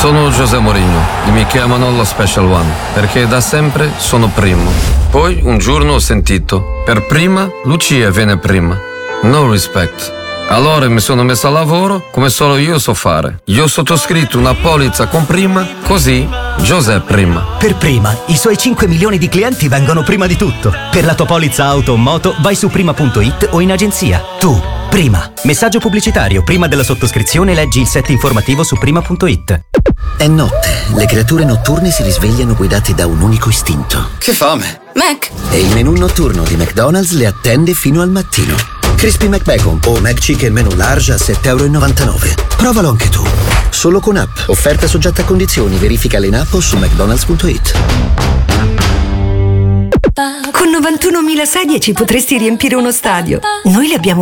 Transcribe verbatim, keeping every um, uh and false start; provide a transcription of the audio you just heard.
Sono José Mourinho e mi chiamano lo Special One perché da sempre sono primo. Poi un giorno ho sentito, per prima Lucia viene prima. No respect. Allora mi sono messo a lavoro come solo io so fare. Io ho sottoscritto una polizza con prima, così José prima. Per prima, i suoi cinque milioni di clienti vengono prima di tutto. Per la tua polizza auto o moto vai su prima punto it o in agenzia. Tu, prima. Messaggio pubblicitario. Prima della sottoscrizione leggi il set informativo su prima punto it. È notte. Le creature notturne si risvegliano guidate da un unico istinto. Che fame! Mac! E il menù notturno di McDonald's le attende fino al mattino. Crispy McBacon o McChicken menù large a sette e novantanove euro. Provalo anche tu. Solo con app. Offerta soggetta a condizioni. Verificale in app o su mcdonalds punto it. Con novantunomila sedie ci potresti riempire uno stadio. Noi le abbiamo